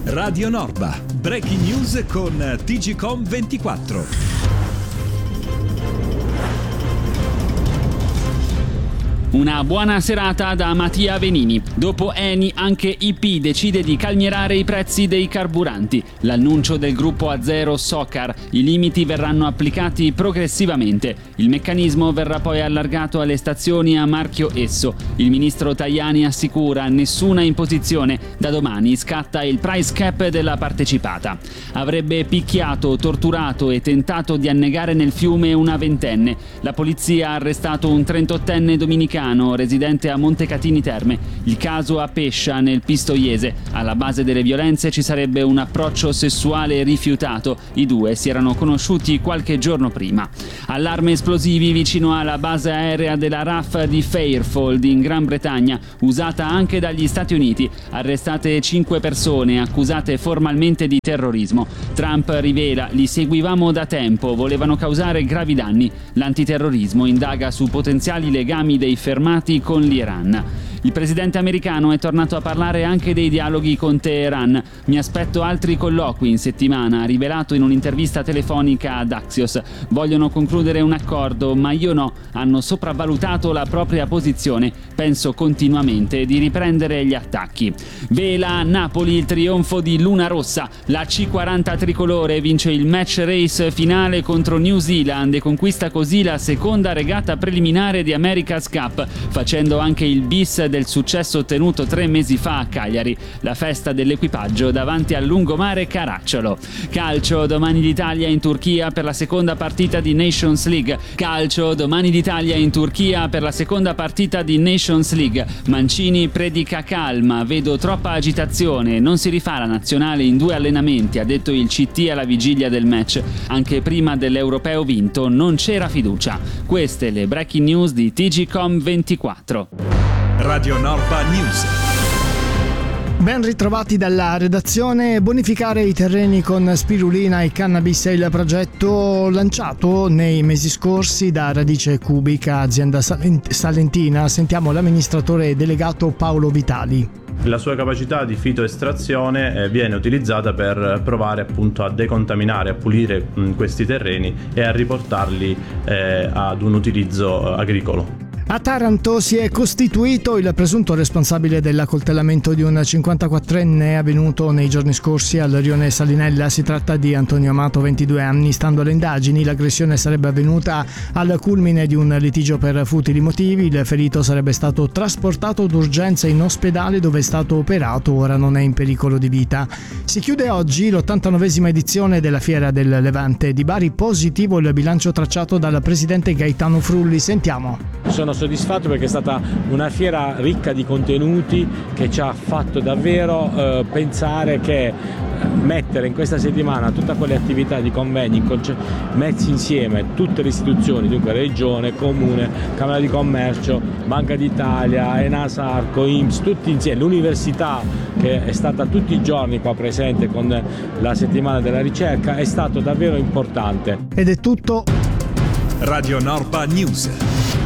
Radio Norba, breaking news con TGCOM24. Una buona serata da Mattia Venini. Dopo Eni, anche IP decide di calmierare i prezzi dei carburanti. L'annuncio del gruppo Azero Socar. I limiti verranno applicati progressivamente. Il meccanismo verrà poi allargato alle stazioni a marchio Esso. Il ministro Tajani assicura nessuna imposizione. Da domani scatta il price cap della partecipata. Avrebbe picchiato, torturato e tentato di annegare nel fiume una ventenne. La polizia ha arrestato un 38enne dominicano residente a Montecatini Terme. Il caso a Pescia, nel Pistoiese. Alla base delle violenze ci sarebbe un approccio sessuale rifiutato. I due si erano conosciuti qualche giorno prima. Allarme esplosivi vicino alla base aerea della RAF di Fairfield in Gran Bretagna, usata anche dagli Stati Uniti. Arrestate 5 persone accusate formalmente di terrorismo. Trump rivela: li seguivamo da tempo, volevano causare gravi danni. L'antiterrorismo indaga su potenziali legami dei fermati con l'Iran. Il presidente americano è tornato a parlare anche dei dialoghi con Teheran. Mi aspetto altri colloqui in settimana, ha rivelato in un'intervista telefonica ad Axios. Vogliono concludere un accordo, ma io no. Hanno sopravvalutato la propria posizione. Penso continuamente di riprendere gli attacchi. Vela a Napoli il trionfo di Luna Rossa. La C40 tricolore vince il match race finale contro New Zealand e conquista così la seconda regata preliminare di America's Cup, facendo anche il bis del successo ottenuto 3 mesi fa a Cagliari, la festa dell'equipaggio davanti al lungomare Caracciolo. Calcio, domani l'Italia in Turchia per la seconda partita di Nations League. Calcio, domani l'Italia in Turchia per la seconda partita di Nations League. Mancini predica calma, vedo troppa agitazione, non si rifà la nazionale in 2 allenamenti, ha detto il CT alla vigilia del match. Anche prima dell'europeo vinto non c'era fiducia. Queste le breaking news di TGCOM24. Radio Norba News. Ben ritrovati dalla redazione. Bonificare i terreni con spirulina e cannabis è il progetto lanciato nei mesi scorsi da Radice Cubica, azienda salentina. Sentiamo l'amministratore delegato Paolo Vitali. La sua capacità di fitoestrazione viene utilizzata per provare appunto a decontaminare, a pulire questi terreni e a riportarli ad un utilizzo agricolo. A Taranto si è costituito il presunto responsabile dell'accoltellamento di un 54enne avvenuto nei giorni scorsi al rione Salinella. Si tratta di Antonio Amato, 22 anni. Stando alle indagini, l'aggressione sarebbe avvenuta al culmine di un litigio per futili motivi. Il ferito sarebbe stato trasportato d'urgenza in ospedale dove è stato operato, ora non è in pericolo di vita. Si chiude oggi l'89esima edizione della Fiera del Levante di Bari. Positivo il bilancio tracciato dal presidente Gaetano Frulli. Sentiamo. Sono soddisfatto perché è stata una fiera ricca di contenuti che ci ha fatto davvero pensare che mettere in questa settimana tutte quelle attività di convegni messi insieme tutte le istituzioni, dunque Regione, Comune, Camera di Commercio, Banca d'Italia, Enasarco, INPS, tutti insieme, l'università che è stata tutti i giorni qua presente con la settimana della ricerca, è stato davvero importante. Ed è tutto. Radio Norba News.